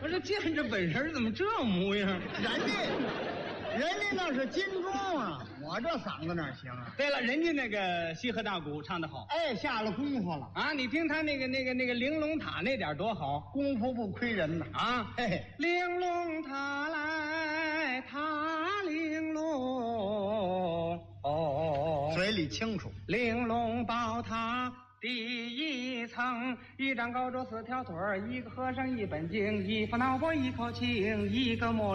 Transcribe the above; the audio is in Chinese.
我这见着本人怎么这模样？ 人家那是金钟啊，我这嗓子哪行啊？ 对了，人家那个西河大鼓唱得好， 哎，下了功夫了啊！你听他那个玲珑塔那点多好， 功夫不亏人呐啊！ 嘿， 玲珑塔来，塔玲珑，哦， 嘴里清楚。 玲珑宝塔第一层，一张高桌四条腿，一个和尚一本经，一副脑钵一口磬，一个墨